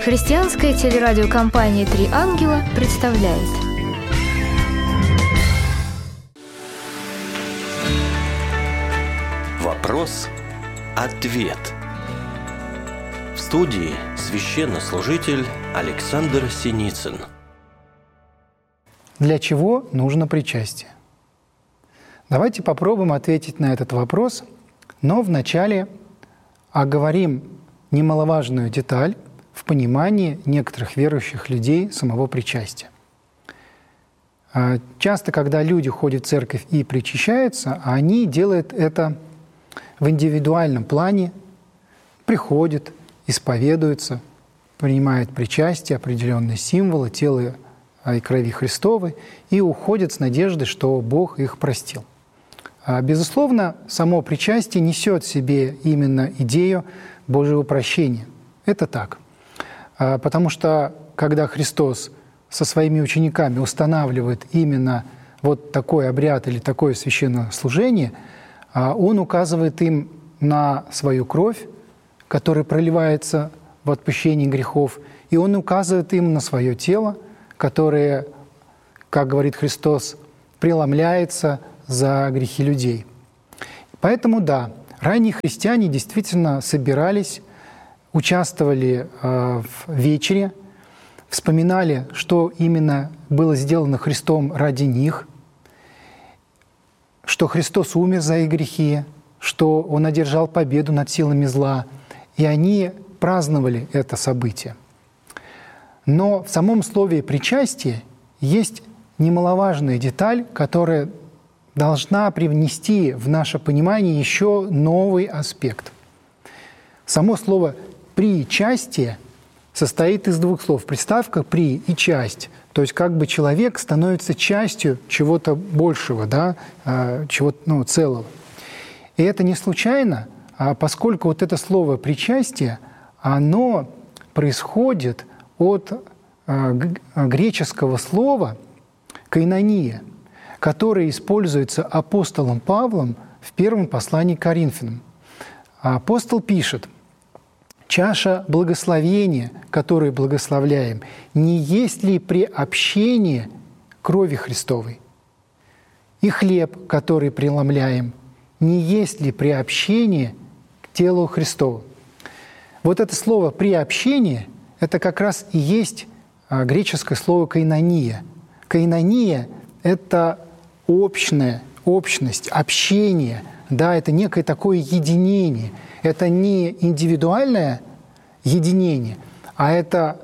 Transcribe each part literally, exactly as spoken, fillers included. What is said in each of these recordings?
Христианская телерадиокомпания «Три ангела» представляет. Вопрос-ответ. В студии священнослужитель Александр Синицын. Для чего нужно причастие? Давайте попробуем ответить на этот вопрос, но вначале оговорим немаловажную деталь в понимании некоторых верующих людей самого причастия. Часто, когда люди ходят в церковь и причащаются, они делают это в индивидуальном плане, приходят, исповедуются, принимают причастие, определенные символы тела и крови Христовой и уходят с надеждой, что Бог их простил. Безусловно, само причастие несет в себе именно идею Божьего прощения. Это так. Потому что, когда Христос со своими учениками устанавливает именно вот такой обряд или такое священнослужение, Он указывает им на свою кровь, которая проливается в отпущении грехов, и Он указывает им на свое тело, которое, как говорит Христос, преломляется за грехи людей. Поэтому, да, ранние христиане действительно собирались, участвовали в вечере, вспоминали, что именно было сделано Христом ради них, что Христос умер за их грехи, что Он одержал победу над силами зла, и они праздновали это событие. Но в самом слове «причастие» есть немаловажная деталь, которая должна привнести в наше понимание еще новый аспект. Само слово «причастие» состоит из двух слов. Приставка «при» и «часть». То есть как бы человек становится частью чего-то большего, да, чего-то ну, целого. И это не случайно, поскольку вот это слово «причастие», оно происходит от греческого слова «коинония», которое используется апостолом Павлом в первом послании к Коринфянам. Апостол пишет: «Чаша благословения, которую благословляем, не есть ли приобщение крови Христовой? И хлеб, который преломляем, не есть ли приобщение к телу Христову?» Вот это слово «приобщение» — это как раз и есть греческое слово «коинония». Коинония — это общная, общность, общение, да, это некое такое единение. Это не индивидуальное единение, а это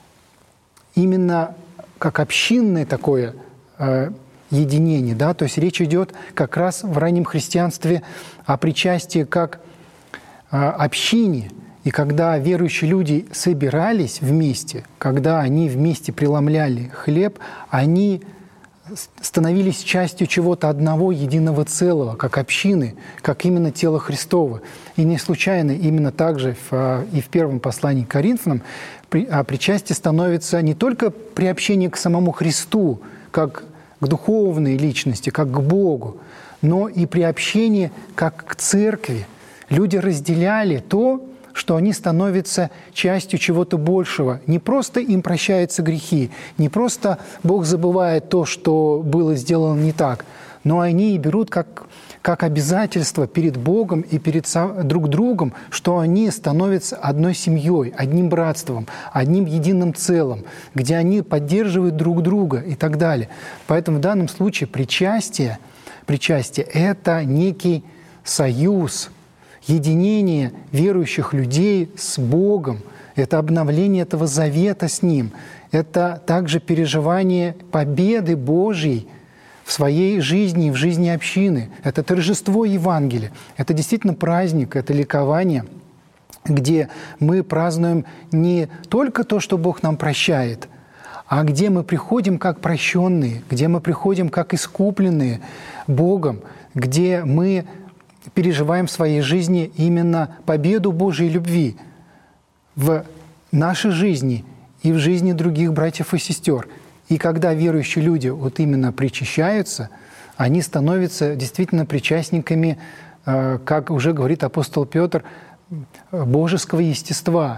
именно как общинное такое э, единение. Да? То есть речь идет как раз в раннем христианстве о причастии как э, общине. И когда верующие люди собирались вместе, когда они вместе преломляли хлеб, они становились частью чего-то одного, единого целого, как общины, как именно тело Христово. И не случайно именно так же в, и в первом послании к Коринфянам причастие становится не только приобщение к самому Христу, как к духовной личности, как к Богу, но и приобщение как к церкви. Люди разделяли то, что они становятся частью чего-то большего. Не просто им прощаются грехи, не просто Бог забывает то, что было сделано не так, но они и берут как, как обязательство перед Богом и перед друг другом, что они становятся одной семьей, одним братством, одним единым целым, где они поддерживают друг друга и так далее. Поэтому в данном случае причастие, причастие – это некий союз, единение верующих людей с Богом, это обновление этого завета с Ним, это также переживание победы Божьей в своей жизни и в жизни общины. Это торжество Евангелия, это действительно праздник, это ликование, где мы празднуем не только то, что Бог нам прощает, а где мы приходим как прощенные, где мы приходим как искупленные Богом, где мы переживаем в своей жизни именно победу Божьей любви в нашей жизни и в жизни других братьев и сестер. И когда верующие люди вот именно причащаются, они становятся действительно причастниками, как уже говорит апостол Петр, божеского естества.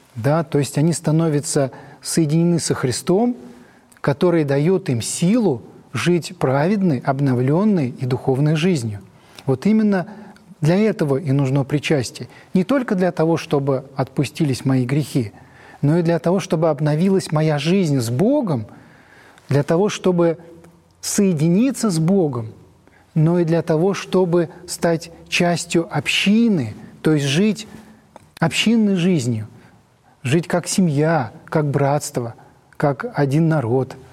Да? То есть они становятся соединены со Христом, который дает им силу жить праведной, обновленной и духовной жизнью. Вот именно для этого и нужно причастие. Не только для того, чтобы отпустились мои грехи, но и для того, чтобы обновилась моя жизнь с Богом, для того, чтобы соединиться с Богом, но и для того, чтобы стать частью общины, то есть жить общинной жизнью, жить как семья, как братство, как один народ –